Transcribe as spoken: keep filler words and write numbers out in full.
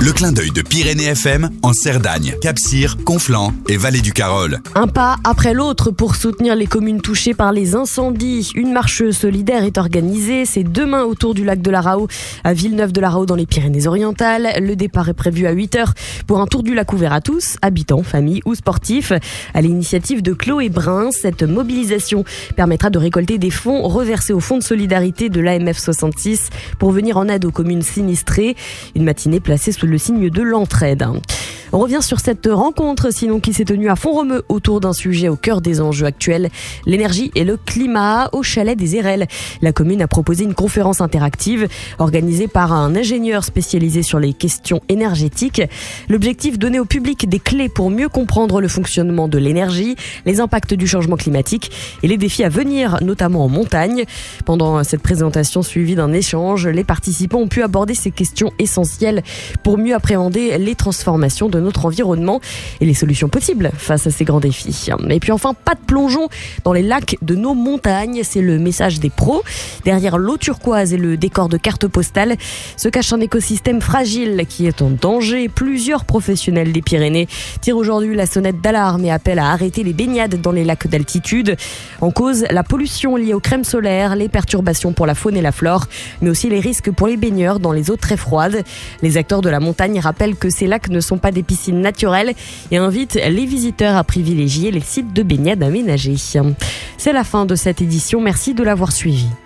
Le clin d'œil de Pyrénées F M en Cerdagne, Cap-Cire, Conflans et Vallée du Carol. Un pas après l'autre pour soutenir les communes touchées par les incendies. Une marche solidaire est organisée. C'est demain autour du lac de la Raho à Villeneuve-de-la-Raho dans les Pyrénées-Orientales. Le départ est prévu à huit heures pour un tour du lac ouvert à tous, habitants, familles ou sportifs. À l'initiative de Chloé Brun, cette mobilisation permettra de récolter des fonds reversés au fonds de solidarité de l'A M F soixante-six pour venir en aide aux communes sinistrées. Une matinée placée sous le signe de l'entraide. On revient sur cette rencontre, sinon qui s'est tenue à Font-Romeu autour d'un sujet au cœur des enjeux actuels, l'énergie et le climat au chalet des Érelles. La commune a proposé une conférence interactive organisée par un ingénieur spécialisé sur les questions énergétiques. L'objectif, donner au public des clés pour mieux comprendre le fonctionnement de l'énergie, les impacts du changement climatique et les défis à venir, notamment en montagne. Pendant cette présentation suivie d'un échange, les participants ont pu aborder ces questions essentielles pour mieux appréhender les transformations de notre environnement et les solutions possibles face à ces grands défis. Et puis enfin, pas de plongeon dans les lacs de nos montagnes, c'est le message des pros. Derrière l'eau turquoise et le décor de carte postale se cache un écosystème fragile qui est en danger. Plusieurs professionnels des Pyrénées tirent aujourd'hui la sonnette d'alarme et appellent à arrêter les baignades dans les lacs d'altitude. En cause, la pollution liée aux crèmes solaires, les perturbations pour la faune et la flore, mais aussi les risques pour les baigneurs dans les eaux très froides. Les acteurs de la montagne rappellent que ces lacs ne sont pas des piscines naturelles et invitent les visiteurs à privilégier les sites de baignade aménagés. C'est la fin de cette édition, merci de l'avoir suivi.